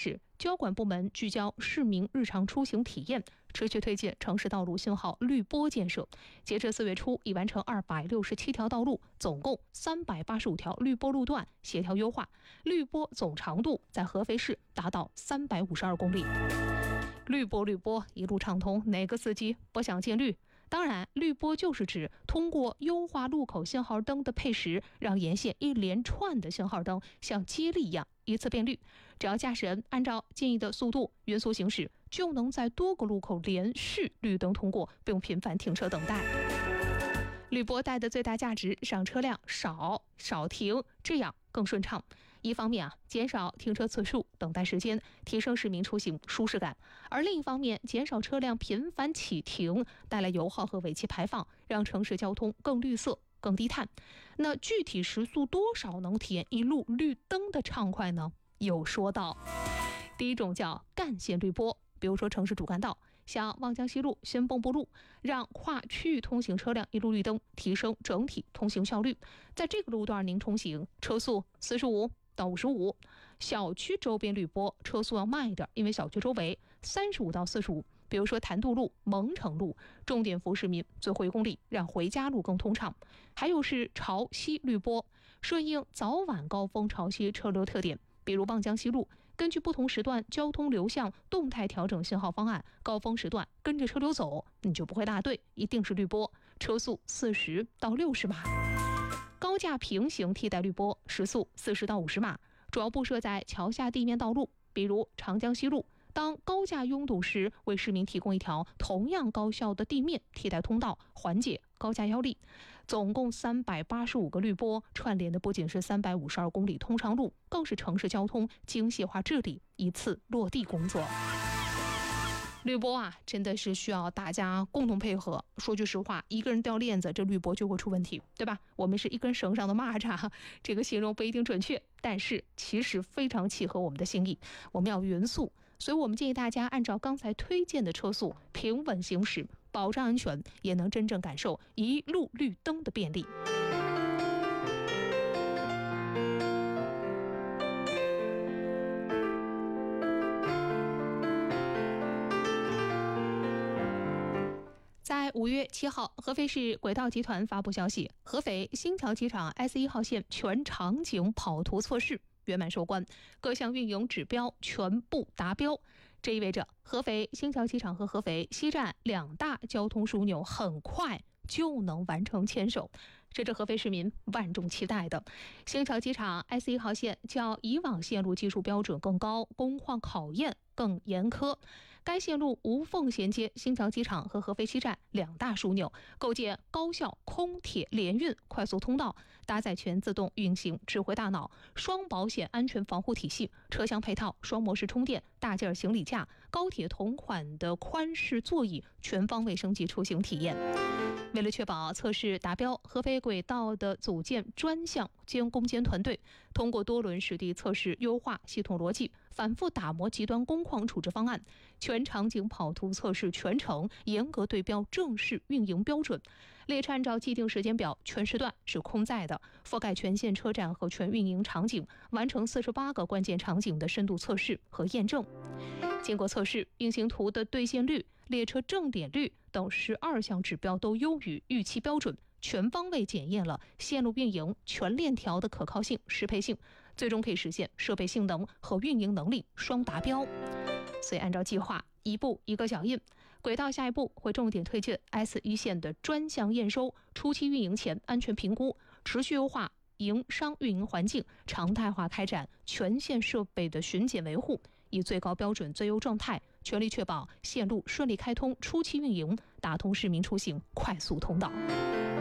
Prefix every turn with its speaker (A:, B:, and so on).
A: 示，交管部门聚焦市民日常出行体验，持续推进城市道路信号绿波建设。截至4月初，已完成267条道路，总共385条绿波路段协调优化，绿波总长度在合肥市达到352公里。绿波一路畅通，哪个司机不想见绿？当然，绿波就是指通过优化路口信号灯的配时，让沿线一连串的信号灯像接力一样依次变绿。只要驾驶人按照建议的速度匀速行驶，就能在多个路口连续绿灯通过，不用频繁停车等待。绿波带的最大价值是让车辆少停，这样更顺畅。一方面减少停车次数、等待时间，提升市民出行舒适感；而另一方面，减少车辆频繁启停，带来油耗和尾气排放，让城市交通更绿色、更低碳。那具体时速多少能体验一路绿灯的畅快呢？有说到，第一种叫干线绿波，比如说城市主干道，像望江西路、新蚌埠路，让跨区域通行车辆一路绿灯，提升整体通行效率。在这个路段您通行，车速45到55，小区周边绿波车速要慢一点，因为小区周围35到45。比如说潭渡路、蒙城路，重点服务市民最后1公里，让回家路更通畅。还有是潮汐绿波，顺应早晚高峰潮汐车流特点。比如望江西路，根据不同时段交通流向动态调整信号方案，高峰时段跟着车流走，你就不会落队，一定是绿波，车速40到60码。高架平行替代绿波，时速40到50码，主要布设在桥下地面道路，比如长江西路。当高架拥堵时，为市民提供一条同样高效的地面替代通道，缓解高架压力。总共385个绿波，串联的不仅是352公里通畅路，更是城市交通精细化治理一次落地工作。绿波真的是需要大家共同配合。说句实话，一个人掉链子，这绿波就会出问题，对吧？我们是一根绳上的蚂蚱，这个形容不一定准确，但是其实非常契合我们的心意。我们要匀速，所以我们建议大家按照刚才推荐的车速平稳行驶，保障安全，也能真正感受一路绿灯的便利。在5月7号，合肥市轨道集团发布消息，合肥新桥机场 S1 号线全场景跑图测试圆满收官，各项运营指标全部达标。这意味着合肥新桥机场和合肥西站2大交通枢纽很快就能完成牵手，这是合肥市民万众期待的。新桥机场 S1 号线较以往线路技术标准更高，工况考验更严苛。该线路无缝衔接新桥机场和合肥西站2大枢纽，构建高效空铁联运快速通道，搭载全自动运行智慧大脑、双保险安全防护体系、车厢配套、双模式充电、大件行李架、高铁同款的宽式座椅，全方位升级出行体验。为了确保测试达标，合肥轨道的组建专项监工监团队通过多轮实地测试，优化系统逻辑，反复打磨极端工况处置方案，全场景跑图测试全程严格对标正式运营标准。列车按照既定时间表，全时段是空载的，覆盖全线车站和全运营场景，完成48个关键场景的深度测试和验证。经过测试，运行图的兑现率、列车正点率等12项指标都优于预期标准，全方位检验了线路运营全链条的可靠性、适配性，最终可以实现设备性能和运营能力双达标。所以按照计划，一步一个脚印，轨道下一步会重点推进 S1 线的专项验收、初期运营前安全评估，持续优化营商运营环境，常态化开展全线设备的巡检维护，以最高标准最优状态，全力确保线路顺利开通、初期运营，打通市民出行快速通道。